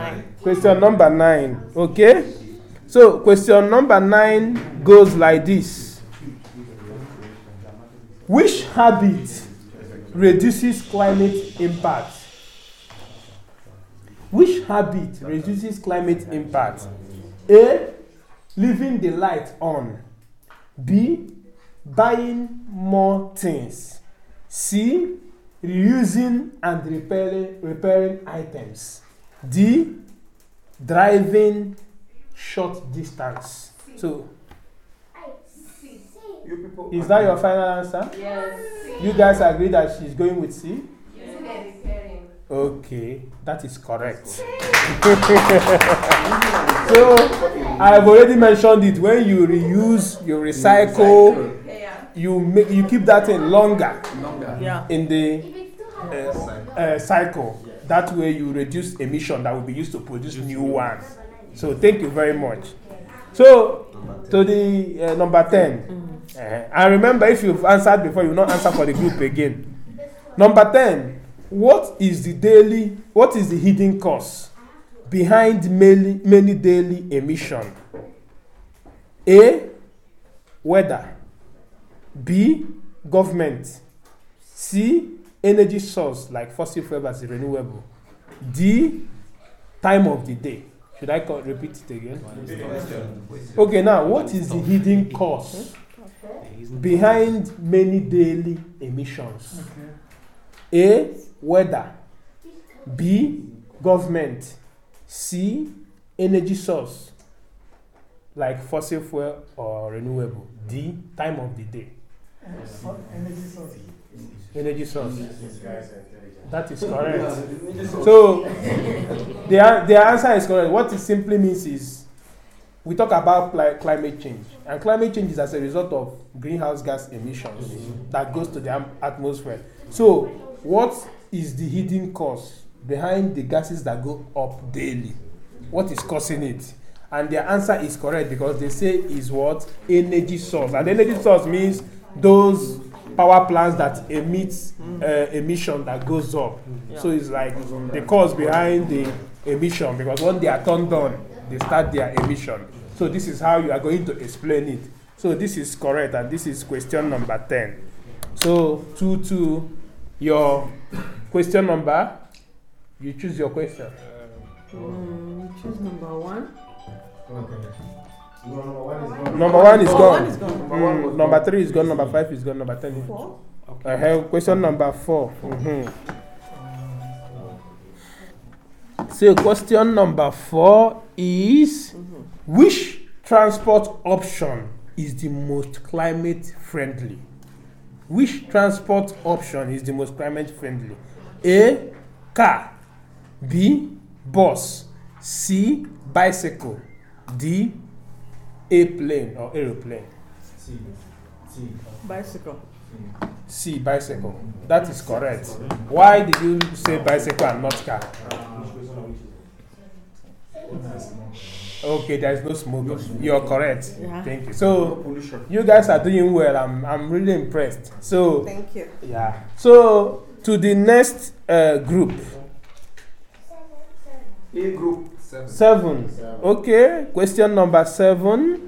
Question number 9. Okay? So, question number 9 goes like this. Which habit reduces climate impact? Which habit reduces climate impact? A. Leaving the light on. B. Buying more things. C. Reusing and repairing items. D. Driving short distance. So, is that your final answer? Yes. You guys agree that she's going with C? Yes. Okay, that is correct. So, I've already mentioned it. When you reuse, you recycle, you keep that in longer in the cycle. That way you reduce emission that will be used to produce new ones. So thank you very much. So to the number 10. And remember, if you've answered before, you will not answer for the group again. Number 10. What is the hidden cost behind many daily emission? A. Weather. B. Government. C. Energy source like fossil fuel as renewable. D. Time of the day. Should I repeat it again? Okay, now what is the hidden cost behind many daily emissions? A. Weather. B. Government. C. Energy source like fossil fuel or renewable. D. Time of the day. Energy source. That is correct. So the answer is correct. What it simply means is we talk about climate change, and climate change is as a result of greenhouse gas emissions that goes to the atmosphere. So what is the hidden cause behind the gases that go up daily? What is causing it? And their answer is correct because they say is what? Energy source. And energy source means those power plants that emit emission that goes up. So it's like the cause behind the emission, because when they are turned on, they start their emission. So this is how you are going to explain it. So this is correct, and this is question number 10. So to your question number, you choose your question. Choose number 1. Number 1 is gone. Number 3 is gone. Number 5 is gone. Number 10 is gone. I have question number 4. So question number 4 is which transport option is the most climate friendly? Which transport option is the most climate friendly? A. Car. B. Bus. C. Bicycle. D. Airplane or aeroplane. Bicycle. C. Bicycle. That is correct. Why did you say bicycle and not car? Okay, there is no smoke. You're correct. Yeah. Thank you. So you guys are doing well. I'm really impressed. So Thank you. yeah. So to the next group. A group 7. Okay. Question number 7.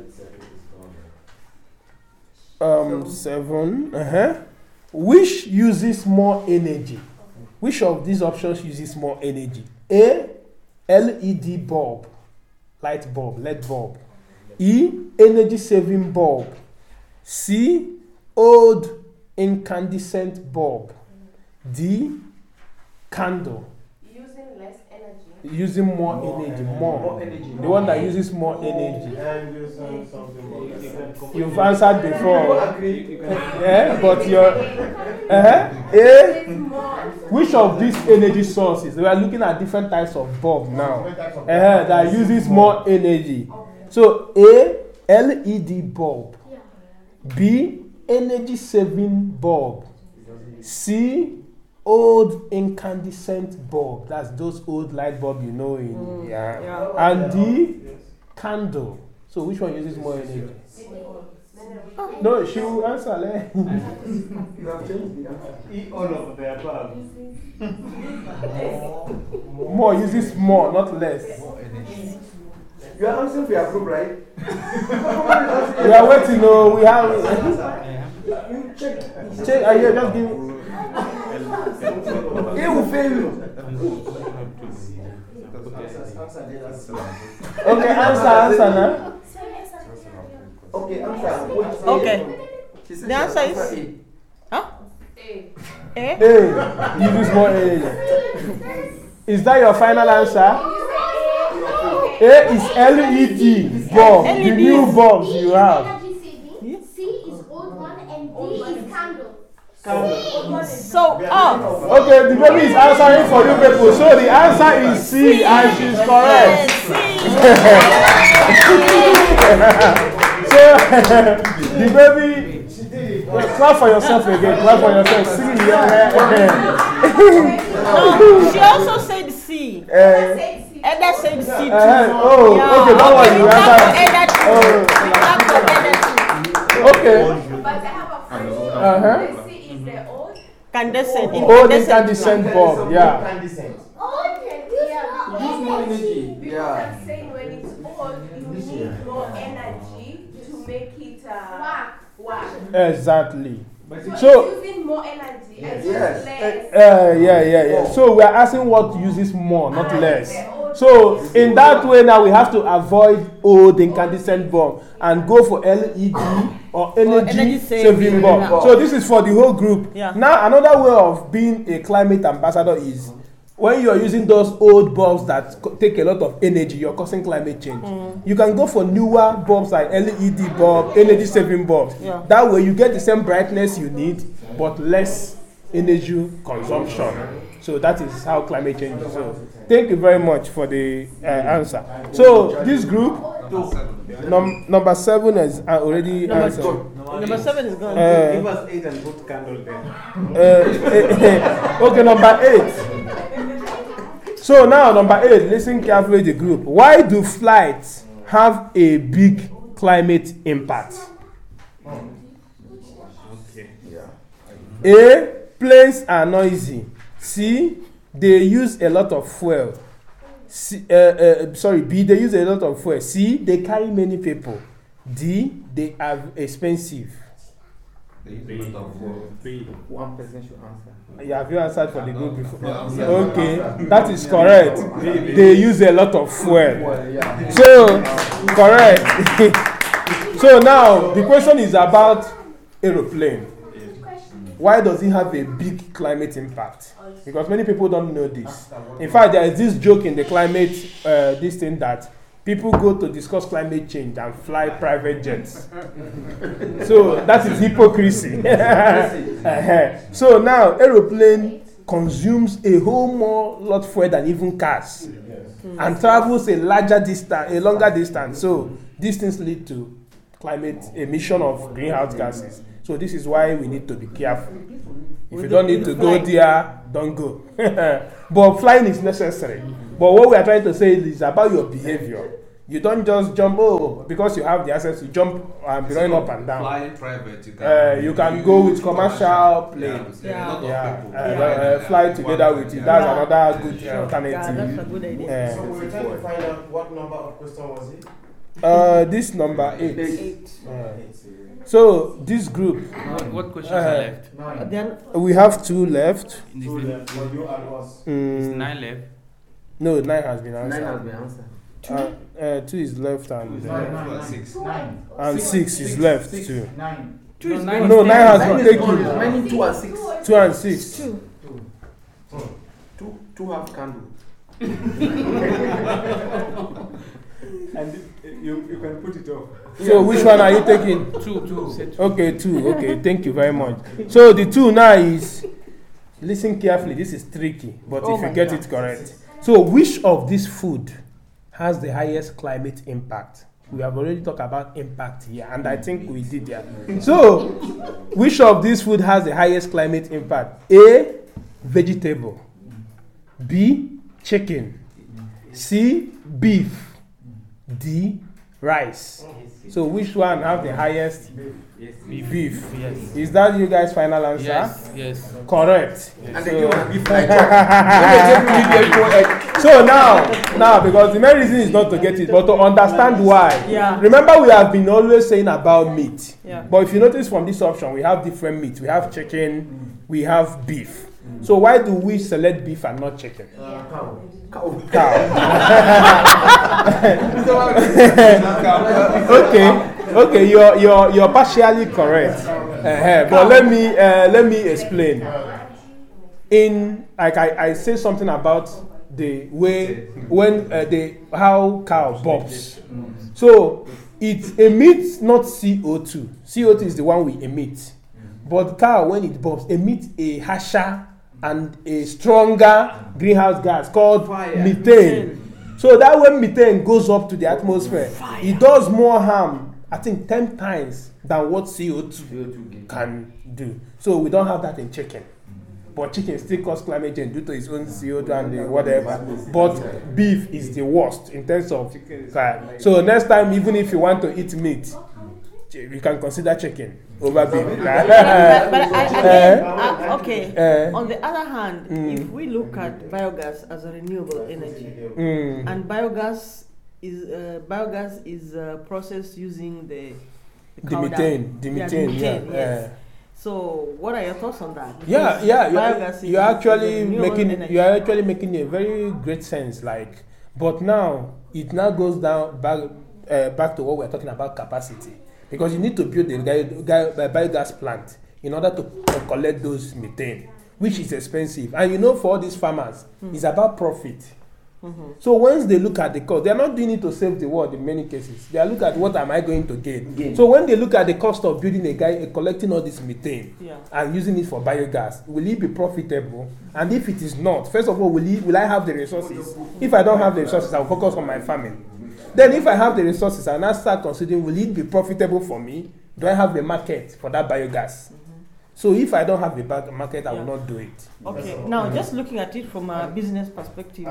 7. Which uses more energy? Which of these options uses more energy? A. LED bulb, light bulb, LED bulb. E. Energy saving bulb. C. Old incandescent bulb. D. Candle. Using less energy. Using more energy. The one that uses more energy. You've answered before. Yeah, but you're. A. Which of these energy sources? We are looking at different types of bulb now. That uses more energy. So A. LED bulb. B. Energy saving bulb. C. Old incandescent bulb. That's those old light bulb you know in. And D. Candle. So which one uses more energy? No, she will answer. You have changed the answer. Eat all of the above. More uses more, not less. You are answering for your group, right? We are waiting. No, we have. Check. Are you just give? He will fail you. Okay, answer now. Okay, answer. Okay. The answer is. Huh? A. Uses more energy. Is that your final answer? A is LED bulb, the new bulbs you have. C is old one and D is candle. So, Okay, the baby is answering for you people. So the answer is C and she's correct. So the baby, clap for yourself again. Clap for yourself. C. she also said C. Eda said C too. Okay, don't worry. You answer. Okay. But I have a friend. The C is the old. Incandescent. Old incandescent bulb, yeah. Old, use more energy. Yeah. I'm saying when it's old, you need more energy to make it work. Exactly. So using more energy and less. Yeah. So we are asking what uses more, not less. So in that way now we have to avoid old incandescent bulb and go for LED or energy saving bulb. So this is for the whole group. Yeah. Now another way of being a climate ambassador is when you are using those old bulbs that take a lot of energy, you're causing climate change. You can go for newer bulbs like LED bulb, energy saving bulbs. Yeah. That way you get the same brightness you need, but less energy consumption. So that is how climate change is. So thank you very much for the answer. So this group, number 7 is already answered. Number 7 is gone. Give us 8 and put candle there. Okay, number 8. So now number 8, listen carefully the group. Why do flights have a big climate impact? A, planes are noisy. C, they use a lot of fuel. B, they use a lot of fuel. C, they carry many people. D, they are expensive. One person should answer. Have you answered for the group before? Okay, that is correct. They use a lot of fuel. So, correct. So now, the question is about aeroplane. Why does it have a big climate impact? Because many people don't know this. In fact, there is this joke in the climate, this thing that people go to discuss climate change and fly private jets. So that is hypocrisy. So now, aeroplane consumes a whole lot fuel than even cars, and travels a longer distance. So these things lead to climate emission of greenhouse gases. So this is why we need to be careful. If you don't need to go there, don't go. But flying is necessary. But what we are trying to say is about your behavior. You don't just jump, because you have the access to jump and be running up and down. Flying private, you can go with commercial planes. Fly together with you. That's another good alternative. That's a good idea. So we're trying to find out what number of question was it? This number 8. So this group. What questions are left? We have 2 left. In For you and us. Is 9 left? No, 9 has been 9 has answered. been answered. 2 is left and 6 is 9. left too. 9. No, 9 has been taken. Many 2 and 6. 2 and 6. 2 have candle. And you can put it off. So which one are you taking? 2. Okay, 2. Okay, thank you very much. So the 2 now is, listen carefully, this is tricky, but if you get it correct. So which of this food has the highest climate impact? We have already talked about impact here, and I think we did that. So which of this food has the highest climate impact? A, vegetable. B, chicken. C, beef. D, rice. So which one have the highest? Beef. Yes. Is that you guys' final answer? Yes. Correct. And So, they give us beef like that. So now, because the main reason is not to get it, but to understand why. Yeah. Remember, we have been always saying about meat. Yeah. But if you notice from this option, we have different meat. We have chicken, we have beef. So why do we select beef and not chicken? Cow. Okay, you're partially correct. But let me explain. In like I say something about the way when how cow bobs. So it emits not CO2. CO2 is the one we emit. But cow, when it bobs, emits a harsher and a stronger greenhouse gas called methane. So that when methane goes up to the atmosphere, it does more harm, I think 10 times than what CO2 can do. So we don't have that in chicken. But chicken still causes climate change due to its own CO2 and whatever. But beef is the worst in terms of. So next time, even if you want to eat meat, you can consider chicken over beef. On the other hand, if we look at biogas as a renewable energy, and biogas is processed using the methane. Yes. So, what are your thoughts on that? Because you're actually making a very great sense. Like, but now it now goes down back to what we're talking about, capacity, because you need to build a biogas plant in order to collect those methane, which is expensive. And for all these farmers, it's about profit. So once they look at the cost, they are not doing it to save the world in many cases. They are looking at what am I going to gain. So when they look at the cost of building collecting all this methane and using it for biogas, will it be profitable? And if it is not, first of all, will I have the resources? If I don't have the resources, I will focus on my farming. Then if I have the resources, I now start considering, will it be profitable for me? Do I have the market for that biogas? So if I don't have the market, I will not do it. Okay. Now, just looking at it from a business perspective,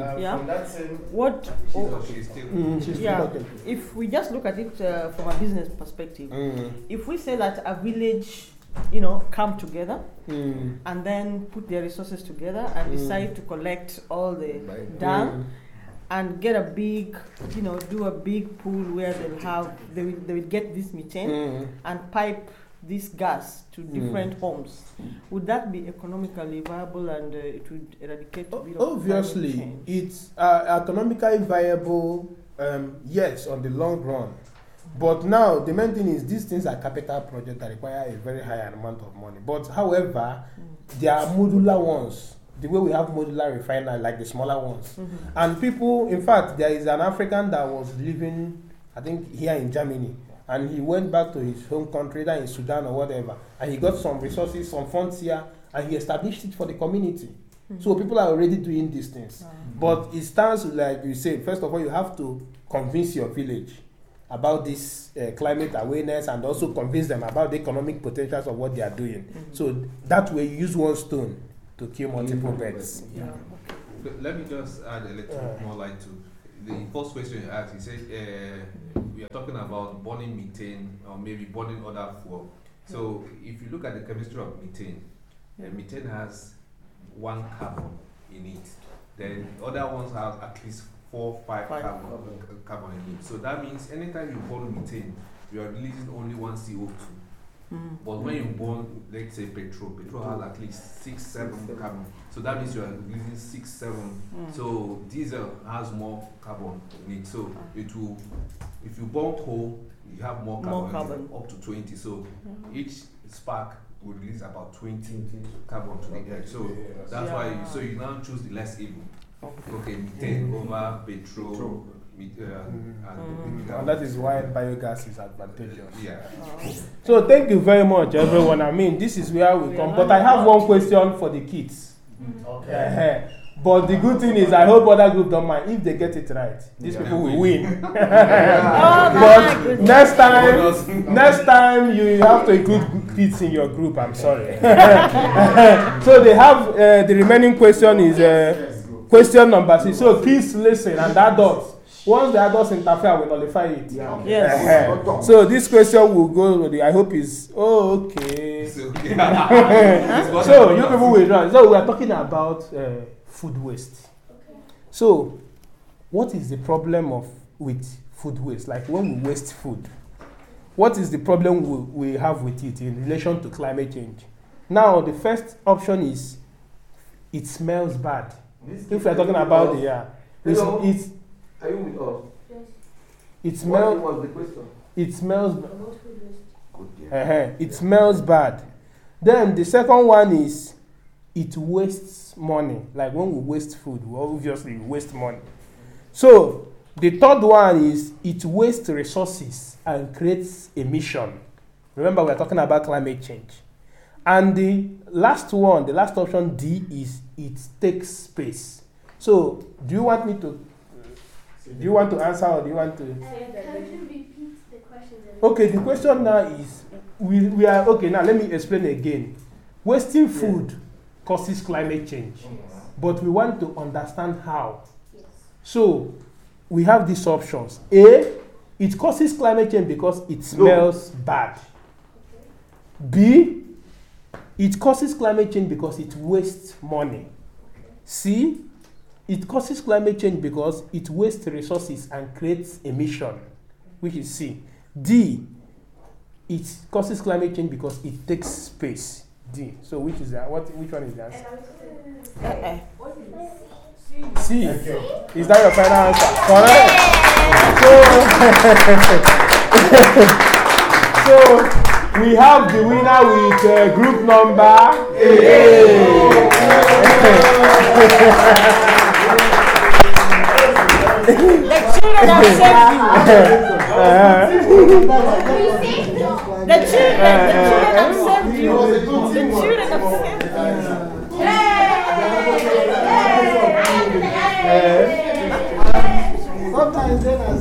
if we just look at it from a business perspective, if we say that a village, come together and then put their resources together and decide to collect all the dung and get a big, do a big pool where they will get this methane and pipe this gas to different homes, would that be economically viable and it would eradicate a bit of obviously it's economically viable, yes, on the long run. But now the main thing is these things are capital projects that require a very high amount of money. But however, there are modular ones, the way we have modular refinery, like the smaller ones. And people, in fact, there is an African that was living, I think, here in Germany. And he went back to his home country, either in Sudan or whatever, and he got some resources, some funds here, and he established it for the community. So people are already doing these things. But it stands, like you said, first of all, you have to convince your village about this climate awareness and also convince them about the economic potentials of what they are doing. So that way you use one stone to kill multiple birds. Let me just add a little more light to the first question you asked. He said we are talking about burning methane or maybe burning other fuel. So if you look at the chemistry of methane, methane has 1 carbon in it. Then other ones have at least 4-5 carbon in it. So that means anytime you burn methane, you are releasing only 1 CO2. But when you burn, let's say petrol has at least 6-7 carbon. So that means you are releasing 6-7. So diesel has more carbon in it. So it will, if you burn coal, you have more carbon. Up to 20. So each spark will release about 20 carbon to the air. So that's why. So you now choose the less evil. Okay, methane over petrol. And that is why biogas is advantageous. So thank you very much, everyone. I mean, this is where we come. But I have one question for the kids. But the good thing is, I hope other groups don't mind. If they get it right, these people will win. But next time you have to include kids in your group. I'm sorry. So they have the remaining question is question number 6. So kids listen, and adults. Once the adults interfere, we nullify it. Yes. So this question will go. I hope is okay. So you people will run. So we are talking about food waste. So, what is the problem with food waste? Like when we waste food, what is the problem we have with it in relation to climate change? Now, the first option is it smells bad. If we are talking about the air, are you with us? It smells. What was the question? It smells. It smells bad. Then the second one is it wastes money. Like when we waste food, we obviously waste money. So the third one is it wastes resources and creates emission. Remember, we're talking about climate change. And the last one, the last option D, is it takes space. So do you want to answer, or do you want to? Can you repeat the question? Okay, the question now is, we are, okay, now let me explain again. Wasting food causes climate change, but we want to understand how. Yes. So we have these options. A, it causes climate change because it smells bad. B, it causes climate change because it wastes money. C, it causes climate change because it wastes resources and creates emission, which is C. D, it causes climate change because it takes space. D. So which is that? Which one is the answer? C. Is that your final answer? Correct. So we have the winner with group number A. The children have saved you. The children have saved you. The children have saved you. Sometimes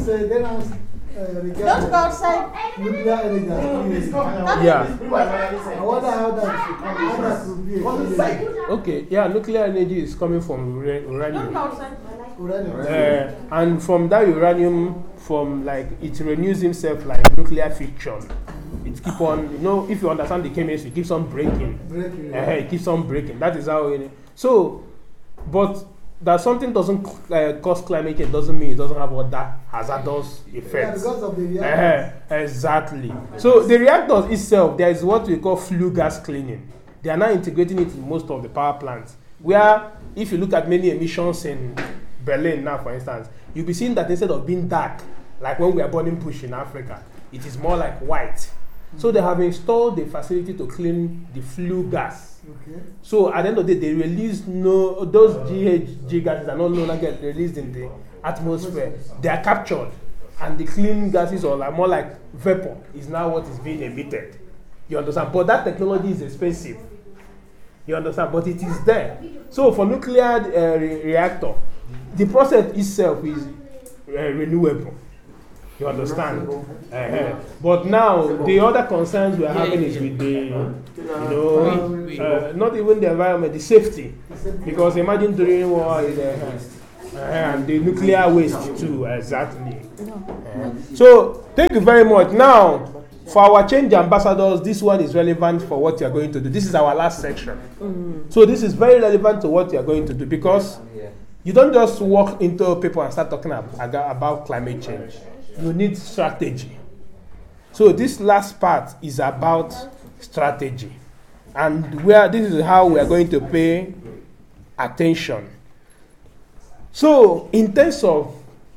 Don't go outside. nuclear energy. Yeah. I wonder how that would be. Okay. Yeah. Nuclear energy is coming from Don't go uranium. outside. And from that uranium, it renews himself like nuclear fission. It keep on, if you understand the chemistry, it keeps on breaking. It keeps on breaking. That is how so, but that something doesn't cause climate change doesn't mean it doesn't have other hazardous effects. Yeah, because of the reactors. Exactly. So the reactors itself, there is what we call flue gas cleaning. They are now integrating it in most of the power plants. Where, if you look at many emissions in Berlin now, for instance, you'll be seeing that instead of being dark, like when we are burning bush in Africa, it is more like white. So they have installed the facility to clean the flue gas. Okay. So at the end of the day, they release those GHG gases are no longer released in the atmosphere. They are captured, and the clean gases, or more like vapor, is now what is being emitted. You understand? But that technology is expensive. You understand? But it is there. So for nuclear reactor, the process itself is renewable. You understand? But now the other concerns we are having is with the, not even the environment, the safety. Because imagine during war, and the nuclear waste too, exactly. So thank you very much. Now, for our change ambassadors, this one is relevant for what you are going to do. This is our last section. So this is very relevant to what you are going to do, because you don't just walk into people and start talking about climate change. You need strategy. So this last part is about strategy, and this is how we are going to pay attention. So in terms of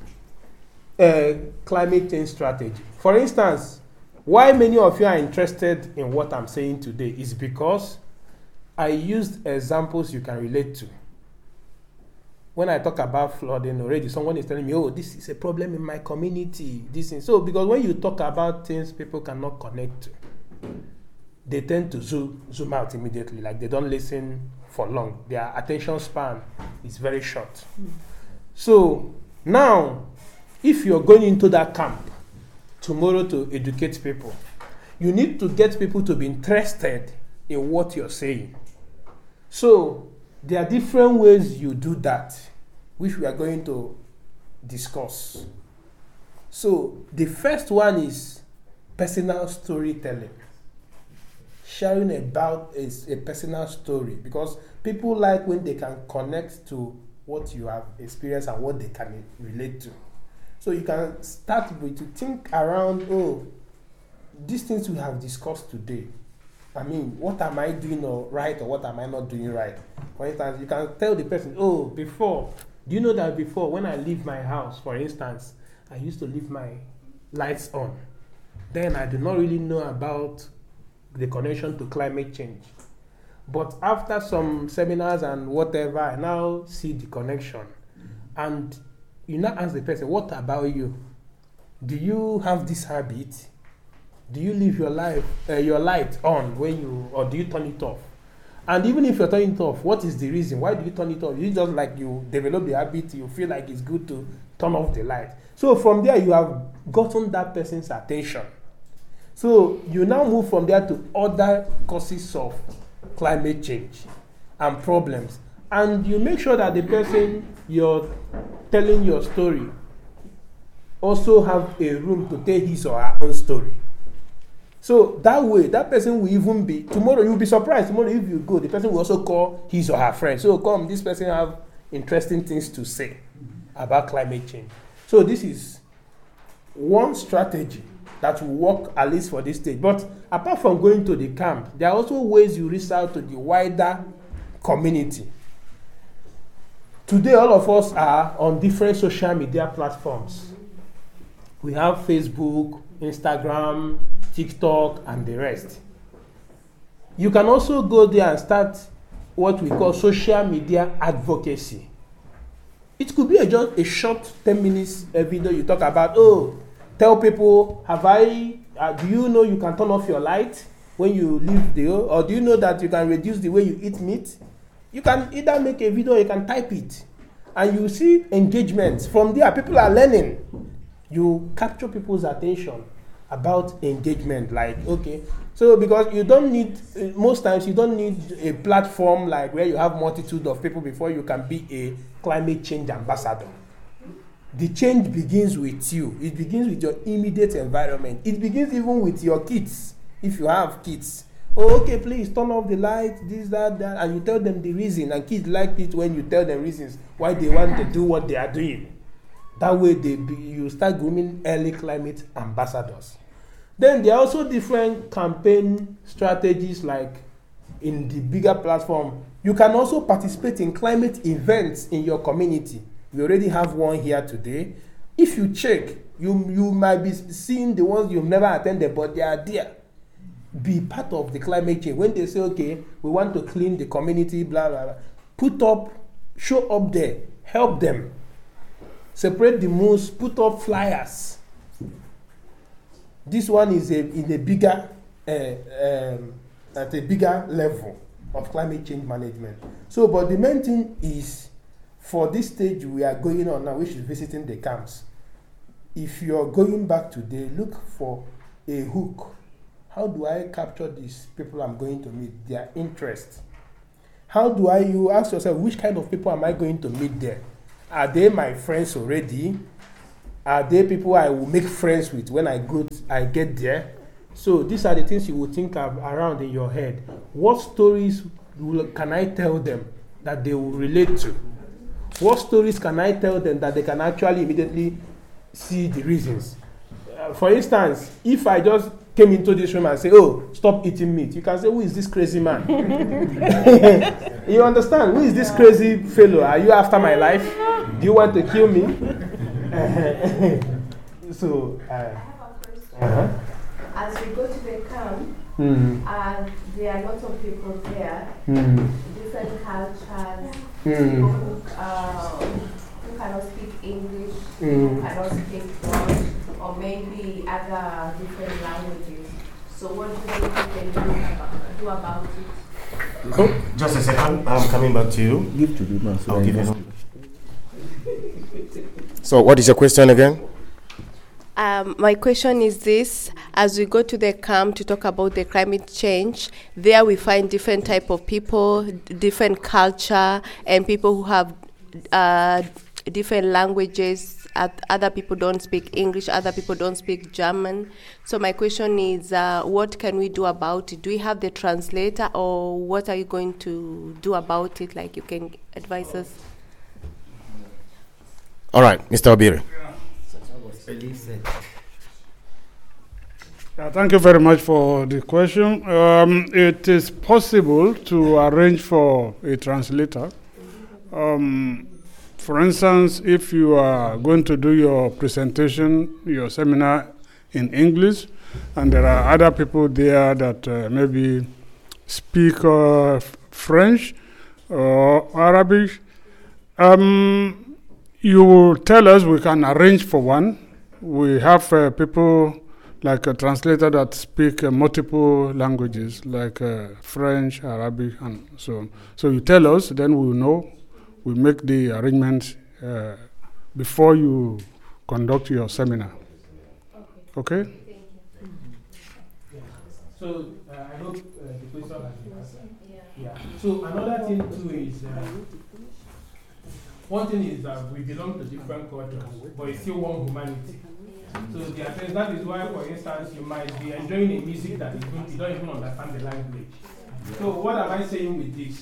climate change strategy, for instance, why many of you are interested in what I'm saying today is because I used examples you can relate to. When I talk about flooding already, someone is telling me, oh, this is a problem in my community. So because when you talk about things people cannot connect to, they tend to zoom out immediately, like they don't listen for long. Their attention span is very short. So now, if you're going into that camp tomorrow to educate people, you need to get people to be interested in what you're saying. So there are different ways you do that, which we are going to discuss. So the first one is personal storytelling. Sharing about a personal story, because people like when they can connect to what you have experienced and what they can relate to. So you can start with to think around, these things we have discussed today. I mean, what am I doing right or what am I not doing right? For instance, you can tell the person, do you know that before when I leave my house, for instance, I used to leave my lights on. Then I do not really know about the connection to climate change. But after some seminars and whatever, I now see the connection. And you now ask the person, what about you? Do you have this habit? Do you leave your light on or do you turn it off? And even if you're turning it off, what is the reason? Why do you turn it off? You just like you develop the habit, you feel like it's good to turn off the light. So from there, you have gotten that person's attention. So you now move from there to other causes of climate change and problems. And you make sure that the person you're telling your story also have a room to tell his or her own story. So that way, that person will even be, tomorrow you'll be surprised, tomorrow if you go, the person will also call his or her friend. So come, this person have interesting things to say about climate change. So this is one strategy that will work at least for this stage. But apart from going to the camp, there are also ways you reach out to the wider community. Today, all of us are on different social media platforms. We have Facebook, Instagram, TikTok, and the rest. You can also go there and start what we call social media advocacy. It could be just a short 10 minutes video you talk about, tell people, do you know you can turn off your light when you leave the home? Or do you know that you can reduce the way you eat meat? You can either make a video or you can type it. And you see engagement. From there, people are learning. You capture people's attention about engagement. So because you don't need, most times you don't need a platform like where you have multitude of people before you can be a climate change ambassador. The change begins with you. It begins with your immediate environment. It begins even with your kids, if you have kids. Okay, please turn off the light, this, that, and you tell them the reason. And kids like it when you tell them reasons why they want to do what they are doing. That way, you start grooming early climate ambassadors. Then there are also different campaign strategies, like in the bigger platform. You can also participate in climate events in your community. We already have one here today. If you check, you might be seeing the ones you've never attended, but they are there. Be part of the climate change. When they say, okay, we want to clean the community, blah, blah, blah, show up there, help them. Separate the moose, put up flyers. This one is in a bigger, at a bigger level of climate change management. So, but the main thing is, for this stage we are going on now, which is visiting the camps. If you're going back today, look for a hook. How do I capture these people I'm going to meet, their interest? You ask yourself, which kind of people am I going to meet there? Are they my friends already? Are they people I will make friends with when I get there? So these are the things you will think of around in your head. What stories can I tell them that they will relate to? What stories can I tell them that they can actually immediately see the reasons? For instance, if I just came into this room and say, stop eating meat, you can say, who is this crazy man? You understand? Who is this crazy fellow? Are you after my life? Do you want to kill me? So, I have a question. As we go to the camp, there are lots of people there, different cultures, people who cannot speak English, who cannot speak Dutch, or maybe other different languages. So what do you think they do about it? Oh, just a second, I'm coming back to you. Give to the man. I'll give him. So what is your question again? My question is this: as we go to the camp to talk about the climate change, there we find different type of people, different culture, and people who have different languages. Other people don't speak English, other people don't speak German. So my question is, what can we do about it? Do we have the translator, or what are you going to do about it? Like, you can advise us. All right, Mr. Obiri. Thank you very much for the question. It is possible to arrange for a translator. For instance, if you are going to do your presentation, your seminar in English, and there are other people there that maybe speak French or Arabic, you will tell us, we can arrange for one. We have people like a translator that speak multiple languages, like French, Arabic, and so on. So you tell us, then we will know. We make the arrangements before you conduct your seminar. Okay? So I hope the question has been answered. Yeah. So another thing too is, one thing is that we belong to different cultures, but it's still one humanity. So there are things, that is why, for instance, you might be enjoying a music that you don't even understand the language. So what am I saying with this?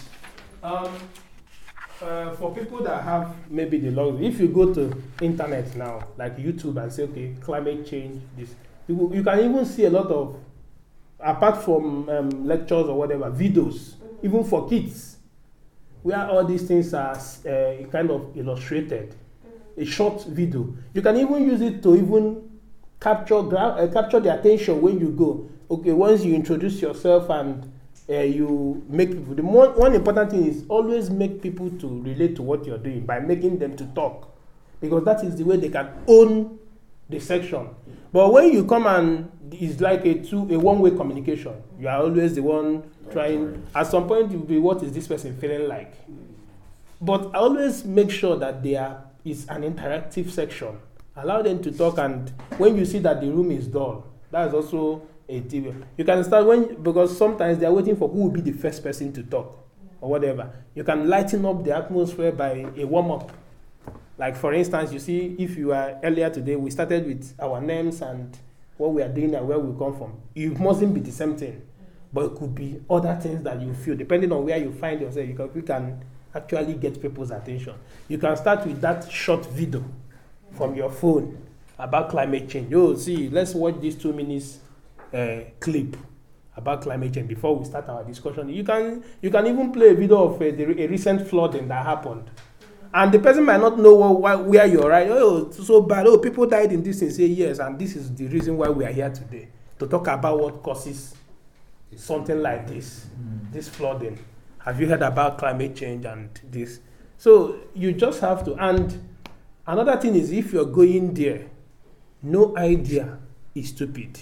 For people that have maybe the law, if you go to internet now, like YouTube, and say, okay, climate change, this, you can even see a lot of, apart from lectures or whatever, videos, even for kids, where all these things are kind of illustrated. A short video. You can even use it to even capture the attention when you go. Okay, once you introduce yourself and you make people, one important thing is always make people to relate to what you're doing by making them to talk, because that is the way they can own the section. But when you come and it's like a one-way communication, you are always the one trying. At some point, you'll be, what is this person feeling like? But I always make sure that is an interactive section. Allow them to talk, and when you see that the room is dull, that is also a TV. You can start because sometimes they are waiting for who will be the first person to talk or whatever. You can lighten up the atmosphere by a warm-up. Like for instance, you see, if you are earlier today, we started with our names and what we are doing and where we come from. It mustn't be the same thing, but it could be other things that you feel, depending on where you find yourself. You can actually get people's attention. You can start with that short video from your phone about climate change. See, let's watch this 2 minutes clip about climate change before we start our discussion. You can even play a video of a recent flooding that happened. And the person might not know where you're right. Oh, so bad. Oh, people died in this and say yes, and this is the reason why we are here today, to talk about what causes something like this, this flooding. Have you heard about climate change and this? So you just have to. And another thing is, if you're going there, no idea is stupid.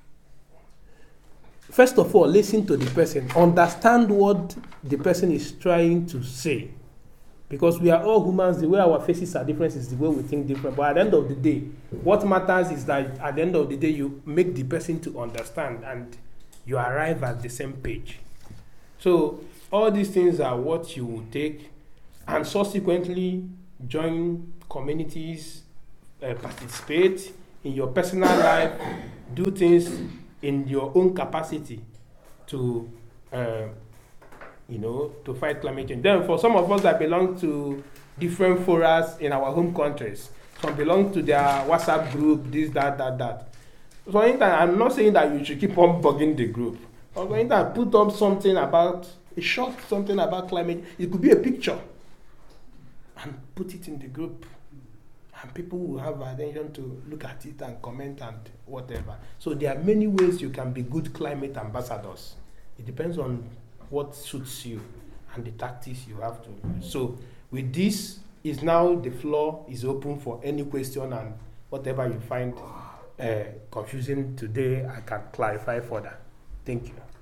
First of all, listen to the person. Understand what the person is trying to say. Because we are all humans, the way our faces are different is the way we think different. But at the end of the day, what matters is that at the end of the day, you make the person to understand and you arrive at the same page. So all these things are what you will take, and subsequently join communities, participate in your personal life, do things in your own capacity to to fight climate change. Then for some of us that belong to different forums in our home countries, some belong to their WhatsApp group, this, that. So I'm not saying that you should keep on bugging the group. I'm going to put up something about, something about climate. It could be a picture, and put it in the group. And people will have attention to look at it and comment and whatever. So there are many ways you can be good climate ambassadors. It depends on what suits you and the tactics you have to use. So with this, is now the floor is open for any question, and whatever you find confusing today, I can clarify further. Thank you.